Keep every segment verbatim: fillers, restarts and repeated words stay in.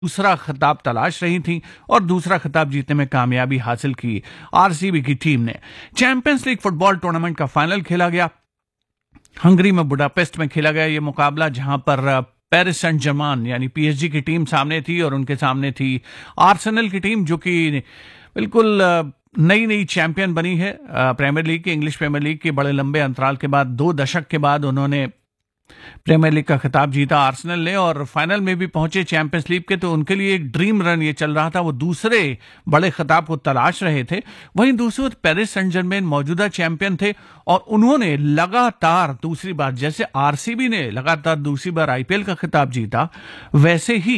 दूसरा खिताब तलाश रही थी और दूसरा खिताब जीतने में कामयाबी हासिल की आरसीबी की टीम ने। चैंपियंस लीग फुटबॉल टूर्नामेंट का फाइनल खेला गया, हंगरी में बुडापेस्ट में खेला गया ये मुकाबला, जहां पर पेरिस सेंट जर्मन यानी पीएसजी की टीम सामने थी और उनके सामने थी आर्सेनल की टीम, जो कि बिल्कुल नई नई चैंपियन बनी है प्रीमियर लीग की, इंग्लिश प्रीमियर लीग के बड़े लंबे अंतराल के बाद, दो दशक के बाद उन्होंने प्रीमियर लीग का खिताब जीता आर्सेनल ने और फाइनल में भी पहुंचे चैंपियंस लीग के। तो उनके लिए एक ड्रीम रन ये चल रहा था, वो दूसरे बड़े खिताब को तलाश रहे थे। वहीं दूसरी ओर पेरिस सेंट जर्मेन मौजूदा चैंपियन थे और उन्होंने लगातार दूसरी बार, जैसे आरसीबी ने लगातार दूसरी बार आईपीएल का खिताब जीता, वैसे ही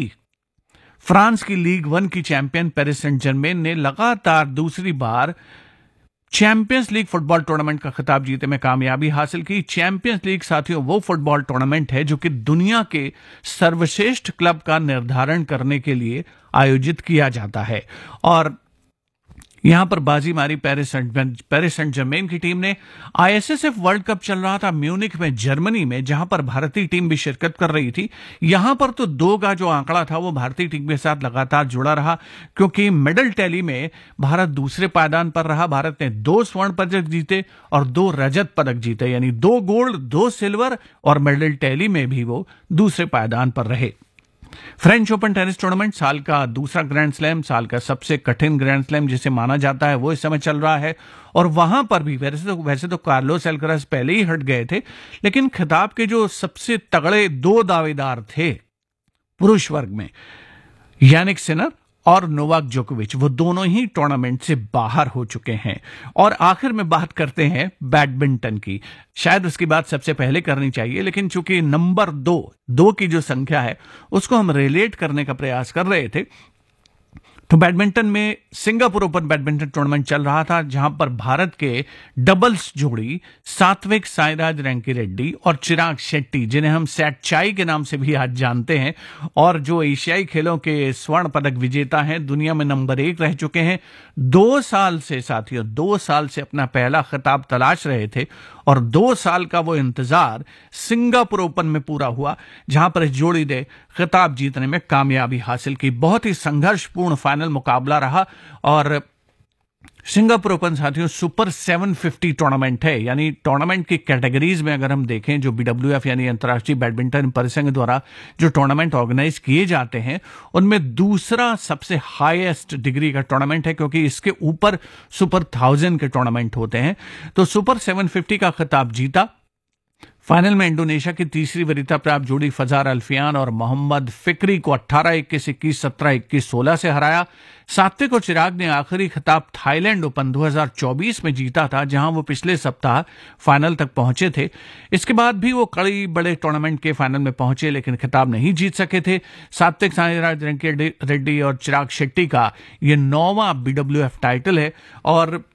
फ्रांस की लीग वन की चैंपियन पेरिस सेंट जर्मेन ने लगातार दूसरी बार चैंपियंस लीग फुटबॉल टूर्नामेंट का खिताब जीतने में कामयाबी हासिल की। चैंपियंस लीग साथियों वो फुटबॉल टूर्नामेंट है जो कि दुनिया के सर्वश्रेष्ठ क्लब का निर्धारण करने के लिए आयोजित किया जाता है और यहां पर बाजी मारी Paris Saint Paris Saint Germain की टीम ने। आईएसएसएफ वर्ल्ड कप चल रहा था म्यूनिख में, जर्मनी में, जहां पर भारतीय टीम भी शिरकत कर रही थी। यहां पर तो दो का जो आंकड़ा था वो भारतीय टीम के साथ लगातार जुड़ा रहा, क्योंकि मेडल टैली में भारत दूसरे पायदान पर रहा। भारत ने दो स्वर्ण पदक जीते और दो रजत पदक जीते, यानी दो गोल्ड, दो सिल्वर, और मेडल टैली में भी वो दूसरे पायदान पर रहे। फ्रेंच ओपन टेनिस टूर्नामेंट, साल का दूसरा ग्रैंड स्लैम, साल का सबसे कठिन ग्रैंड स्लैम जिसे माना जाता है, वो इस समय चल रहा है और वहां पर भी वैसे तो वैसे तो कार्लोस अल्कराज पहले ही हट गए थे, लेकिन खिताब के जो सबसे तगड़े दो दावेदार थे पुरुष वर्ग में, यानिक सिनर और नोवाक जोकोविच, वो दोनों ही टूर्नामेंट से बाहर हो चुके हैं। और आखिर में बात करते हैं बैडमिंटन की, शायद उसकी बात सबसे पहले करनी चाहिए, लेकिन चूंकि नंबर दो दो की जो संख्या है उसको हम रिलेट करने का प्रयास कर रहे थे, तो बैडमिंटन में सिंगापुर ओपन बैडमिंटन टूर्नामेंट चल रहा था, जहां पर भारत के डबल्स जोड़ी सात्विक साईराज रैंकीरेड्डी और चिराग शेट्टी, जिन्हें हम सैटचाई के नाम से भी आज जानते हैं और जो एशियाई खेलों के स्वर्ण पदक विजेता हैं, दुनिया में नंबर एक रह चुके हैं, दो साल से साथियों दो साल से अपना पहला खिताब तलाश रहे थे और दो साल का वो इंतजार सिंगापुर ओपन में पूरा हुआ, जहां पर इस जोड़ी ने खिताब जीतने में कामयाबी हासिल की। बहुत ही संघर्षपूर्ण फाइनल मुकाबला रहा और सिंगापुर ओपन साथियों सुपर सेवन फिफ्टी टूर्नामेंट है, यानी टूर्नामेंट की कैटेगरीज में अगर हम देखें, जो बीडब्ल्यूएफ यानी अंतर्राष्ट्रीय बैडमिंटन परिसंघ द्वारा जो टूर्नामेंट ऑर्गेनाइज किए जाते हैं, उनमें दूसरा सबसे हाईएस्ट डिग्री का टूर्नामेंट है, क्योंकि इसके ऊपर सुपर थाउजेंड के टूर्नामेंट होते हैं। तो सुपर सेवन फिफ्टी का खिताब जीता। फाइनल में इंडोनेशिया की तीसरी वरीयता प्राप्त जोड़ी फजार अल्फियान और मोहम्मद फिक्री को अठारह इक्कीस, इक्कीस सत्रह, इक्कीस सोलह से हराया। सात्विक और चिराग ने आखिरी खिताब थाईलैंड ओपन दो हज़ार चौबीस में जीता था, जहां वो पिछले सप्ताह फाइनल तक पहुंचे थे। इसके बाद भी वो कई बड़े टूर्नामेंट के फाइनल में पहुंचे, लेकिन खिताब नहीं जीत सके थे। सात्विक साईराज रैंकीरेड्डी और चिराग शेट्टी का ये नौवां बीडब्ल्यूएफ टाइटल है और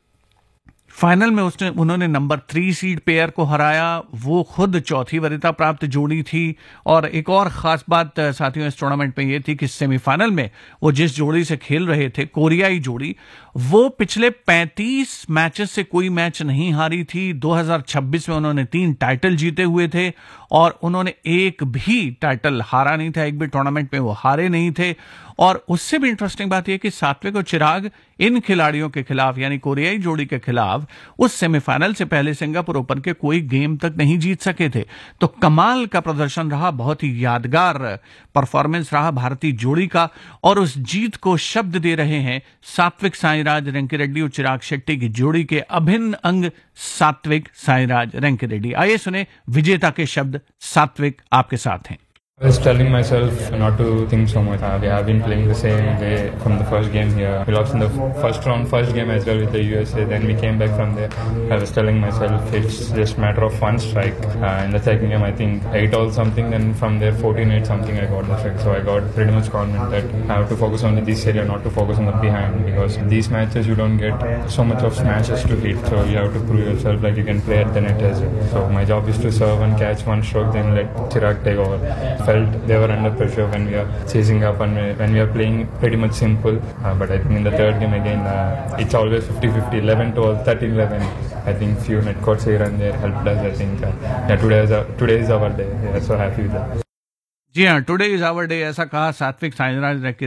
फाइनल में उसने उन्होंने नंबर थ्री सीड पेयर को हराया। वो खुद चौथी वरीयता प्राप्त जोड़ी थी और एक और खास बात साथियों इस टूर्नामेंट में ये थी कि सेमीफाइनल में वो जिस जोड़ी से खेल रहे थे, कोरियाई जोड़ी, वो पिछले पैंतीस मैचेस से कोई मैच नहीं हारी थी। दो हज़ार छब्बीस में उन्होंने तीन टाइटल जीते हुए थे और उन्होंने एक भी टाइटल हारा नहीं था, एक भी टूर्नामेंट में वो हारे नहीं थे। और उससे भी इंटरेस्टिंग बात यह कि सात्विक और चिराग इन खिलाड़ियों के खिलाफ, यानी कोरियाई जोड़ी के खिलाफ, उस सेमीफाइनल से पहले सिंगापुर ओपन के कोई गेम तक नहीं जीत सके थे। तो कमाल का प्रदर्शन रहा, बहुत ही यादगार परफॉर्मेंस रहा भारतीय जोड़ी का और उस जीत को शब्द दे रहे हैं सात्विक साईराज रैंकीरेड्डी और चिराग शेट्टी की जोड़ी के अभिन्न अंग सात्विक साईराज रैंकीरेड्डी। आइए सुने विजेता के शब्द। सात्विक, आपके साथ हैं। I was telling myself not to think so much. Uh, we have been playing the same way from the first game here. We lost in the first round, first game as well with the U S A. Then we came back from there. I was telling myself it's just matter of one strike. Uh, in the second game, I think eight all something. Then from there, fourteen eight something, I got the strike. So I got pretty much confident that I have to focus on this area, not to focus on the behind. Because these matches, you don't get so much of smashes to hit. So you have to prove yourself like you can play at the net as well. So my job is to serve and catch one stroke, then let Chirag take over. Felt they were under pressure when we are chasing up and when we are playing pretty much simple. Uh, but I think in the third game again, uh, it's always fifty fifty, eleven twelve, thirteen eleven. I think few net courts here and there helped us. I think uh, yeah, today is, a, today is our day. Yeah, so happy with that. जी हाँ, today is our day, ऐसा कहा सात्विक साईराज ने